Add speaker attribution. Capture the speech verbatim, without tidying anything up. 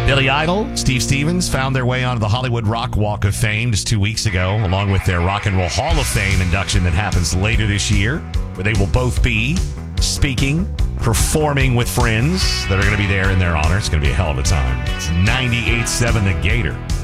Speaker 1: Billy Idol, Steve Stevens found their way onto the Hollywood Rock Walk of Fame just two weeks ago, along with their Rock and Roll Hall of Fame induction that happens later this year, where they will both be speaking, performing with friends that are going to be there in their honor. It's going to be a hell of a time. It's ninety-eight point seven The Gator.